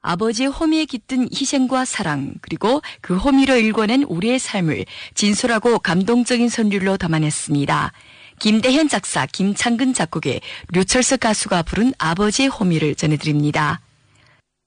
아버지의 호미에 깃든 희생과 사랑, 그리고 그 호미로 일궈낸 우리의 삶을 진솔하고 감동적인 선율로 담아냈습니다. 김대현 작사, 김창근 작곡의 류철석 가수가 부른 아버지의 호미를 전해드립니다.